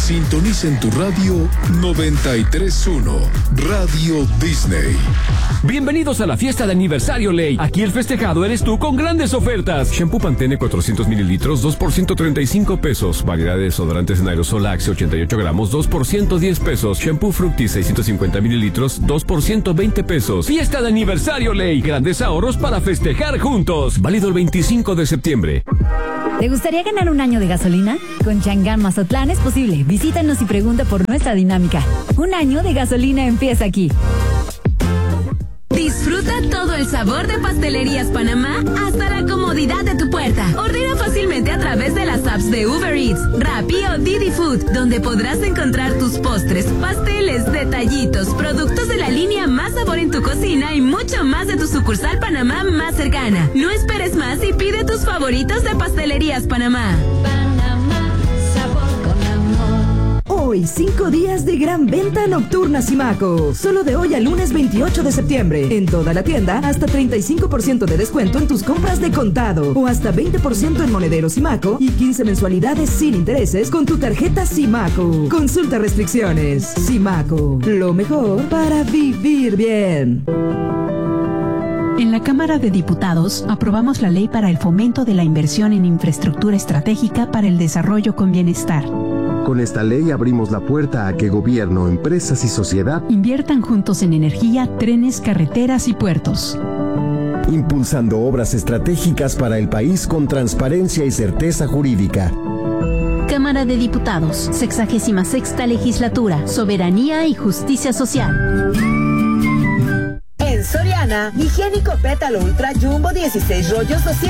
Sintoniza en tu radio 93.1, Radio Disney. Bienvenidos a la fiesta de aniversario Ley. Aquí el festejado eres tú con grandes ofertas. Shampoo Pantene 400 mililitros, 2 por 135 pesos. Variedad de desodorantes en aerosol Axe 88 gramos, 2 por 110 pesos. Shampoo Fructis 650 mililitros, 2 por 120 pesos. Fiesta de aniversario Ley. Grandes ahorros para festejar juntos. Válido el 25 de septiembre. ¿Te gustaría ganar un año de gasolina? Con Chang'an Mazatlán es posible. Visítanos y pregunta por nuestra dinámica. Un año de gasolina empieza aquí. Disfruta todo el sabor de Pastelerías Panamá hasta la comodidad de tu puerta. Ordena fácilmente a través de las apps de Uber Eats, Rappi o Didi Food, donde podrás encontrar tus postres, pasteles, detallitos, productos de la línea Más Sabor en tu cocina y mucho más de tu sucursal Panamá más cercana. No esperes más y pide tus favoritos de Pastelerías Panamá. Hoy, 5 días de gran venta nocturna Simaco. Solo de hoy al lunes 28 de septiembre. En toda la tienda, hasta 35% de descuento en tus compras de contado. O hasta 20% en monedero Simaco y 15 mensualidades sin intereses con tu tarjeta Simaco. Consulta restricciones. Simaco, lo mejor para vivir bien. En la Cámara de Diputados aprobamos la ley para el fomento de la inversión en infraestructura estratégica para el desarrollo con bienestar. Con esta ley abrimos la puerta a que gobierno, empresas y sociedad inviertan juntos en energía, trenes, carreteras y puertos. Impulsando obras estratégicas para el país con transparencia y certeza jurídica. Cámara de Diputados, 66ª Legislatura, Soberanía y Justicia Social. En Soriana, higiénico pétalo ultra jumbo 16 rollos 200.